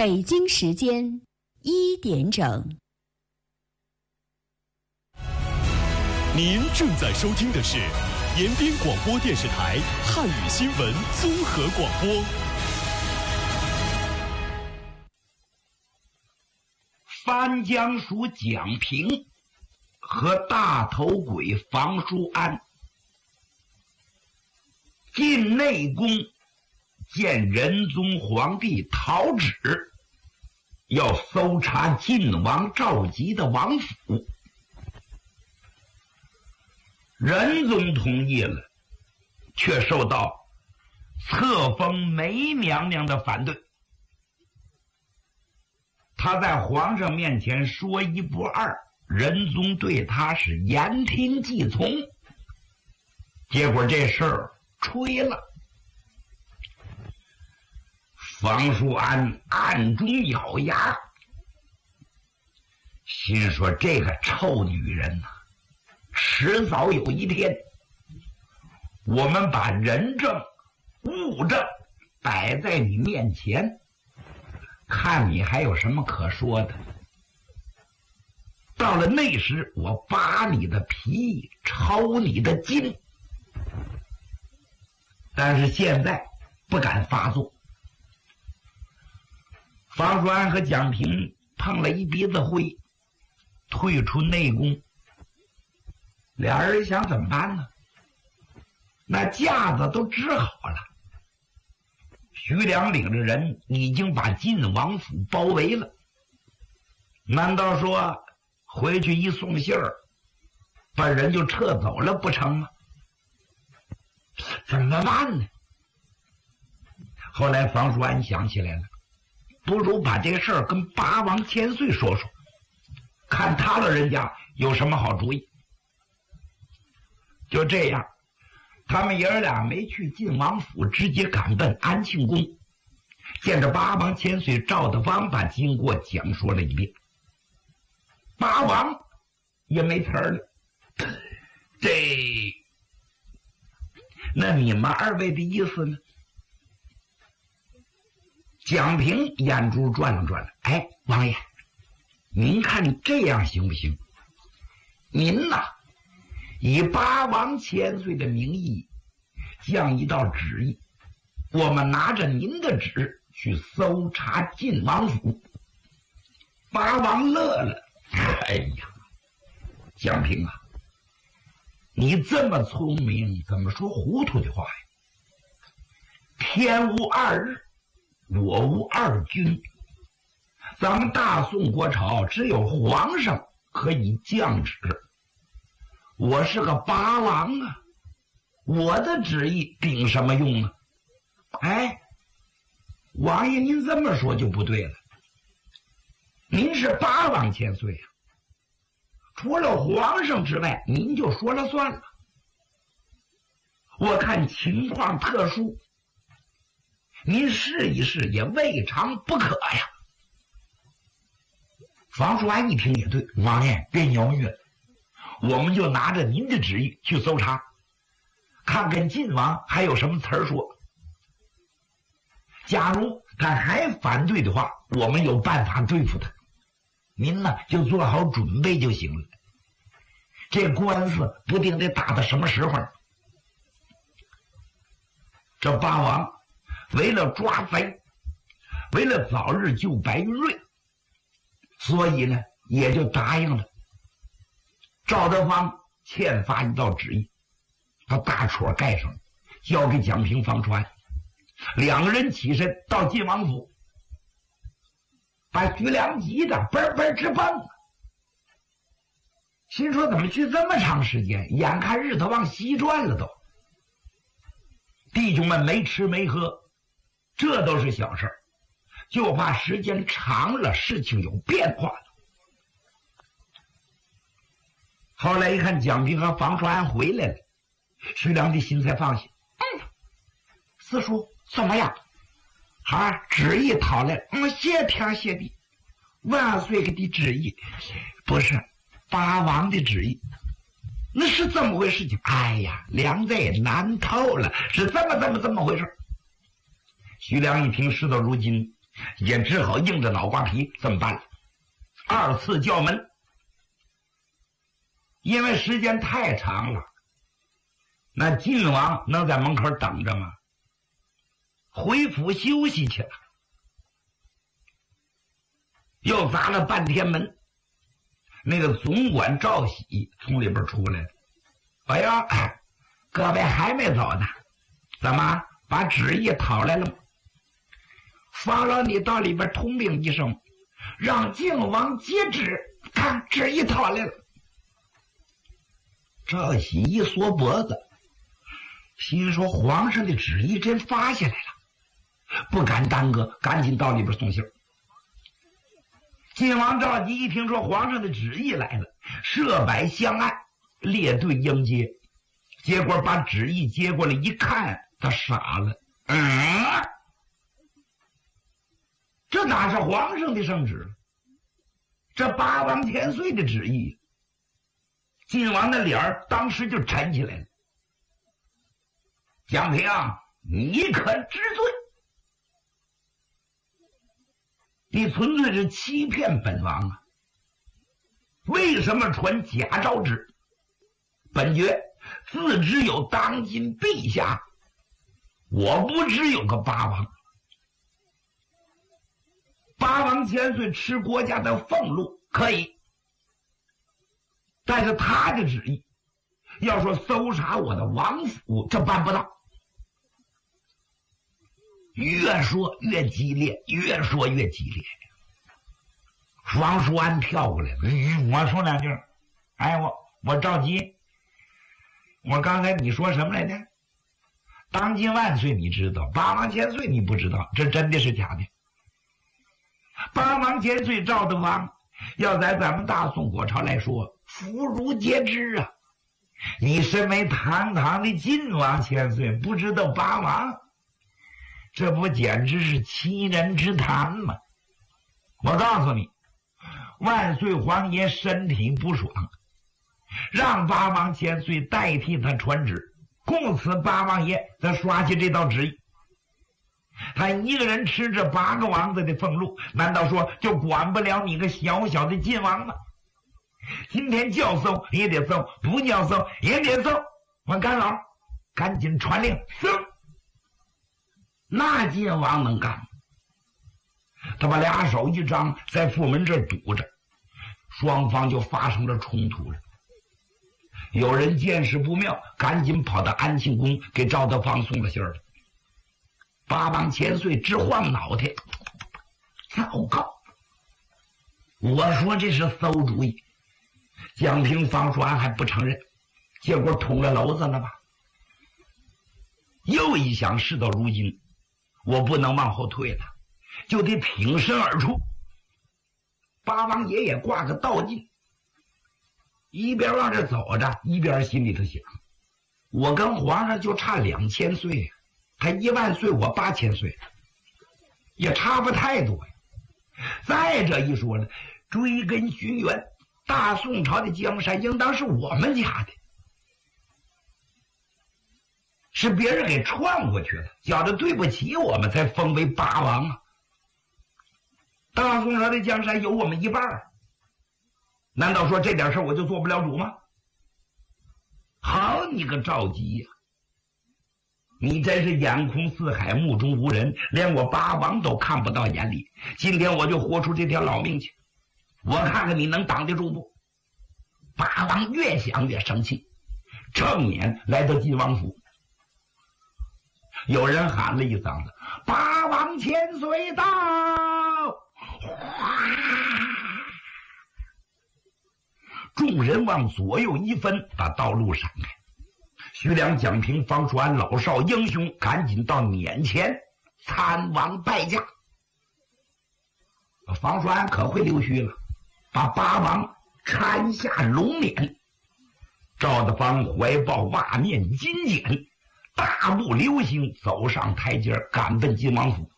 北京时间1点整。 您正在收听的是延边广播电视台汉语新闻综合广播。 番江署蒋平和大头鬼房叔安进内宫见仁宗皇帝讨旨，要搜查晋王赵佶的王府。仁宗同意了，却受到册封梅娘娘的反对。他在皇上面前说一不二，仁宗对他是言听计从，结果这事儿吹了。房叔安暗中咬牙，心说这个臭女人呐，迟早有一天我们把人证物证摆在你面前，看你还有什么可说的。到了那时，我扒你的皮，抽你的筋。但是现在不敢发作。房叔安和蒋平碰了一鼻子灰，退出内宫。俩人想怎么办呢？那架子都支好了。徐良领着人已经把晋王府包围了，难道说回去一送信儿，把人就撤走了不成吗？怎么办呢？后来房叔安想起来了，不如把这事儿跟八王千岁说说，看他老人家有什么好主意。就这样，他们爷儿俩没去晋王府，直接赶奔安庆宫，见着八王千岁赵德芳，把经过讲说了一遍。八王也没词儿了，那你们二位的意思呢？蒋平眼珠转了转了，哎，王爷，您看这样行不行？您呐，以八王千岁的名义降一道旨意，我们拿着您的旨去搜查晋王府。八王乐了，哎呀，蒋平啊，你这么聪明，怎么说糊涂的话呀？天无二日，我无二君。咱们大宋国朝只有皇上可以降旨，我是个八王啊，我的旨意顶什么用啊？哎，王爷您这么说就不对了，您是八王千岁啊，除了皇上之外您就说了算了。我看情况特殊，您试一试也未尝不可呀。房叔安一听也对，王爷别犹豫了，我们就拿着您的旨意去搜查，看看晋王还有什么词儿说。假如他还反对的话，我们有办法对付他，您呢就做好准备就行了。这官司不定得打到什么时候呢？这八王为了抓贼，为了早日救白云瑞，所以呢也就答应了。赵德芳欠发一道旨意，把大戳盖上了，交给蒋平、房叔安，两个人起身到晋王府，把徐良急得奔奔直蹦，心说怎么去这么长时间，眼看日头往西转了都。弟兄们没吃没喝，这都是小事儿，就怕时间长了事情有变化了。后来一看蒋平和房叔安回来了，徐良的心才放下。四叔怎么样？好，旨意讨来，谢天谢地，万岁给的旨意，不是八王的旨意。那是这么回事情。哎呀，良在难透了，是这么回事。徐良一听，事到如今， 也只好硬着脑瓜皮这么办了。二次叫门，因为时间太长了，那晋王能在门口等着吗？回府休息去了。又砸了半天门，那个总管赵喜从里边出来了。哎呀，各位还没走呢，怎么把旨意讨来了吗？方老，你到里边通禀一声，让靖王接旨，看旨意讨来了。赵喜一缩脖子，心说皇上的旨意真发下来了，不敢耽搁，赶紧到里边送信。晋王赵佶一听说皇上的旨意来了，设摆香案，列队迎接。结果把旨意接过来一看，他傻了。这哪是皇上的圣旨？这八王千岁的旨意。晋王的脸儿当时就沉起来了。蒋平，你可知罪？你纯粹是欺骗本王啊！为什么传假诏旨？本爵自知有当今陛下，我不只有个八王。八王千岁吃国家的俸禄可以，但是他的旨意要说搜查我的王府，这办不到。越说越激烈，越说越激烈。房叔安跳过来了，我说两句。哎，我着急。我刚才你说什么来着？当今万岁你知道，八王千岁你不知道，这真的是假的？八王千岁赵德芳要在咱们大宋国朝来说，妇孺皆知啊。你身为堂堂的晋王千岁，不知道八王，这不简直是欺人之谈吗？我告诉你，万岁皇爷身体不爽，让八王千岁代替他传旨，供此八王爷再刷起这道旨意。他一个人吃这8个王子的俸禄，难道说就管不了你个小小的晋王吗？今天叫搜也得搜，不叫搜也得搜。我干老赶紧传令搜。那晋王能干吗？他把俩手一张，在府门这堵着，双方就发生了冲突了。有人见势不妙，赶紧跑到安庆宫给赵德芳送了信儿。八王千岁直晃脑袋，糟糕！我说这是馊主意，蒋平、方叔安还不承认，结果捅了娄子了吧？又一想，事到如今，我不能往后退了，就得挺身而出。八王爷也挂个道镜，一边往这走着，一边心里头想：我跟皇上就差2000岁呀，他10000岁，我8000岁，也差不太多呀。再这一说呢，追根寻源，大宋朝的江山应当是我们家的，是别人给篡过去的，觉得对不起我们才封为八王啊。大宋朝的江山有我们一半，难道说这点事我就做不了主吗？好你个赵佶呀，你真是眼空四海，目中无人，连我八王都看不到眼里。今天我就豁出这条老命去，我看看你能挡得住不？八王越想越生气，正面来到晋王府，有人喊了一嗓子：“八王千岁到！”众人往左右一分，把道路闪开。徐良、蒋平、方叔安老少英雄赶紧到撵前参王拜驾。方叔安可会溜须了，把八王搀下龙辇。赵德芳怀抱瓦面金锏，大步流星走上台阶，赶奔晋王府。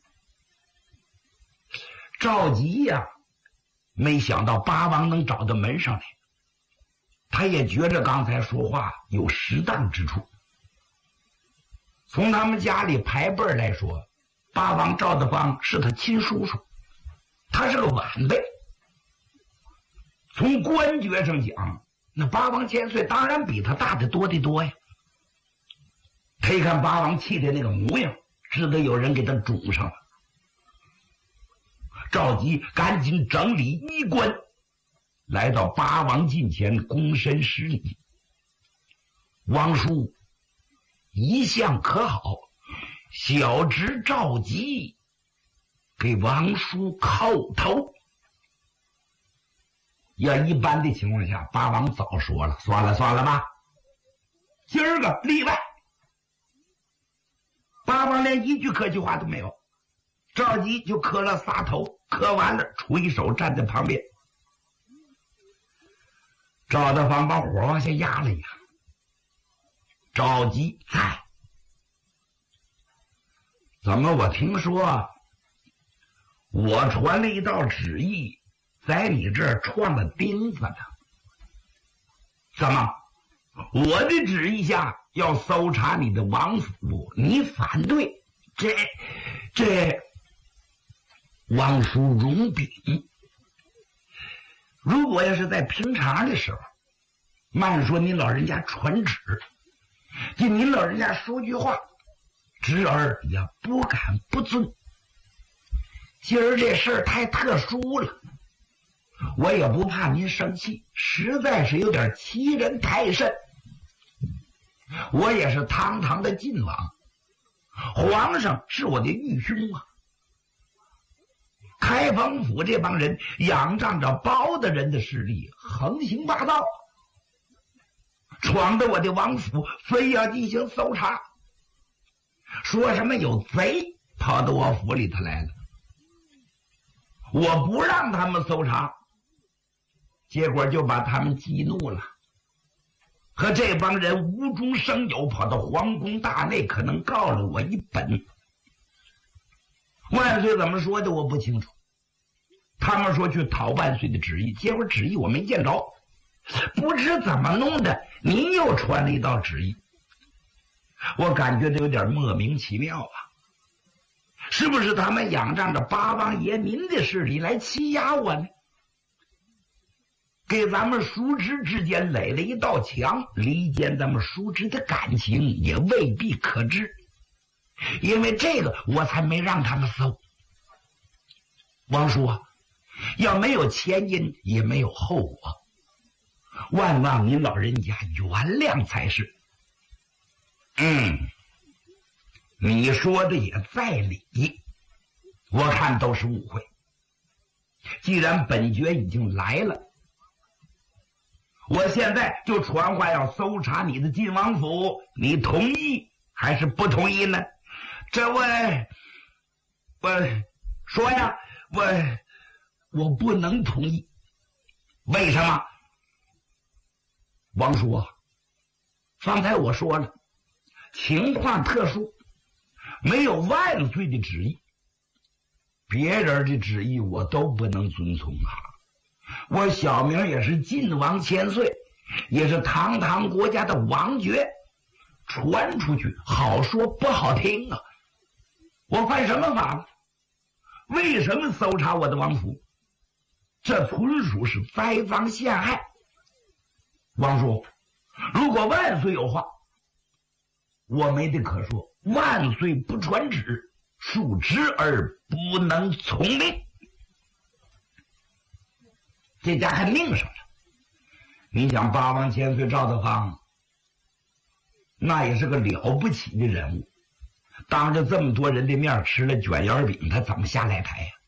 赵佶呀，没想到八王能找到门上来，他也觉着刚才说话有适当之处。从他们家里排辈来说， 八王赵德芳是他亲叔叔，他是个晚辈。从官爵上讲，那八王千岁当然比他大得多得多呀。他一看八王气的那个模样，知道有人给他种上了，召集赶紧整理衣冠，来到八王近前躬身施礼。王叔一向可好，小侄召集给王叔叩头。要一般的情况下，八王早说了，算了吧，今儿个例外。八王连一句客气话都没有，召集就磕了仨头，磕完了垂手站在旁边。赵德芳把火往下压了压，召集在。怎么我听说我传了一道旨意，在你这儿撞了钉子呢？怎么我的旨意下要搜查你的王府，你反对？这王叔容禀，如果要是在平常的时候，慢说您老人家传旨，就您老人家说句话，侄儿也不敢不遵。今儿这事儿太特殊了，我也不怕您生气，实在是有点欺人太甚。我也是堂堂的晋王，皇上是我的御兄啊。开封府这帮人仰仗着包大人的势力，横行霸道，闯到我的王府，非要进行搜查，说什么有贼跑到我府里头来了，我不让他们搜查，结果就把他们激怒了，和这帮人无中生有，跑到皇宫大内，可能告了我一本。万岁怎么说的我不清楚，他们说去讨万岁的旨意，结果旨意我没见着，不知怎么弄的，您又传了一道旨意，我感觉这有点莫名其妙啊！是不是他们仰仗着八王爷您的势力来欺压我呢？给咱们叔侄之间垒了一道墙，离间咱们叔侄的感情也未必可知，因为这个我才没让他们搜。王叔啊，要没有前因也没有后果，万望您老人家原谅才是。你说的也在理，我看都是误会。既然本爵已经来了，我现在就传话要搜查你的晋王府，你同意还是不同意呢？这我说呀，我不能同意。为什么？王叔啊，方才我说了，情况特殊，没有万岁的旨意，别人的旨意我都不能遵从啊。我小名也是晋王千岁，也是堂堂国家的王爵，传出去好说不好听啊。我犯什么法了？为什么搜查我的王府？这纯属是栽赃陷害。王叔，如果万岁有话，我没得可说，万岁不传旨，恕侄儿不能从命。这家还命上了。你想八王千岁赵德芳，那也是个了不起的人物，当着这么多人的面吃了卷腰饼，他怎么下来台呀？